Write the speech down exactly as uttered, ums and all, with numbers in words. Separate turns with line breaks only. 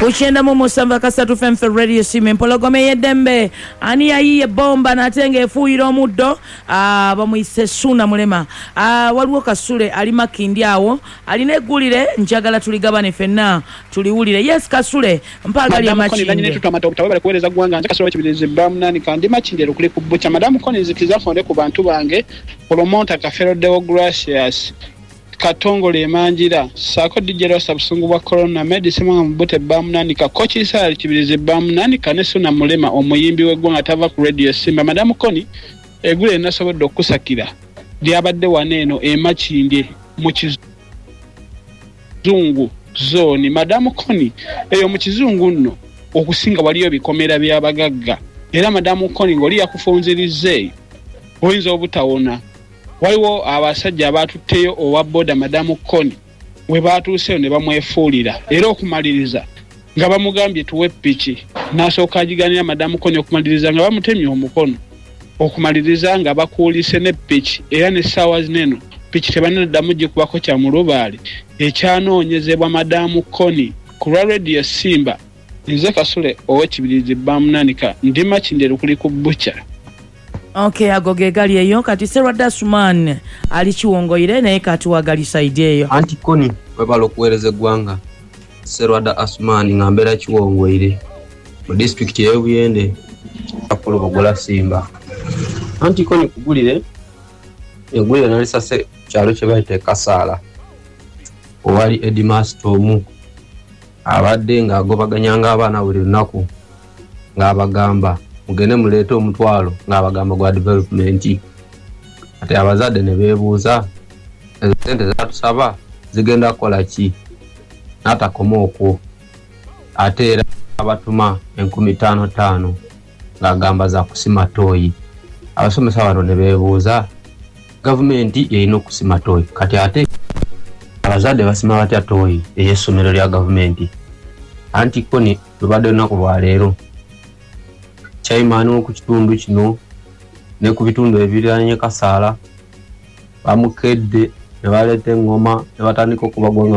Kuchenda mu musamba kasatu F M Radio Sime mpologome yedembe ani yayiye bomba natenge efuuyira omuddo ah bamuyise Suna Mulema ah waliwo Kasule ali Makindi awo alina eggulire njagala tuligabane fenna tuliwulire yes Kasule mpagali ya Makindi
tutamata obutawebale kuwereza gwanga nja Kasule kibirize bamnani kandi Makindi lukuli kubucha madamu koni zikiza fonde ku bantu bange promoter Kafero Deo Gracious Katongole Manjira Sako Dijero Sabsungu wa Corona Medicine mbote bamnani ka kochi sali kibirize bamnani kaneso na Mulema omuyimbi wegwa atava ku Radio Simba madamu koni egule nasobodde okusakira lyabadde waneno e Makindi mu kizungu zoni madamu koni eyo mu kizungu nno okusinga waliyo bikomera byabagagga era madamu koni ngoli yakufunzirize oyinza obutawona waliwo abasajja abatutteyo owa boda madamu koni we batuuseyo ne bamwefuulira era okumaliriza nga bamugambye tuwe piki n'asooka agiganira madamu koni okumaliriza nga bamutemye omukono okumaliriza nga bakuulise ne piki era ne ssaawa zineno piki tebanaddamu gikubako kya mulubaale ekyanoonyezebwa madamu koni ku lwa Radio Simba nze Kasule ow'ekibirizi bamunanika ndi Makindi lukuli ku bucha.
Okay agoge gali eyo kati Serwada Suman ali kiwongoire naye kati wagali side eyo
anti koni webalo kuwereze gwanga Serwada Asman ngambera kiwongoire mu district ye Buyende akolo bogola Simba anti koni kugulire engulire nalisa se kyalo kye bayite Kasala owali Edimas Tomu abadde nga agobaganyanga abaana buli lunaku ng'abagamba mugende muleete omutwalo ng'abagamba gwa development ate abazadde ne beebuuza ezo ssente zatusaba zigenda kukola ki n'atakoma okwo ate era abatuma enkumi ttaano ttaano ng'agamba za kusima tooyi abasomesa bano ne beebuuza gavumenti erina okusima tooyi kati ate abazadde basima batya tooyi ey'essomero lya gavumenti anti koni lubadde lunaku lwa leero chairman wo ku kitundu kino ne ku bitundu ebiranye Kasala bamukedde ne baleeta engoma ne batandika okubagwanga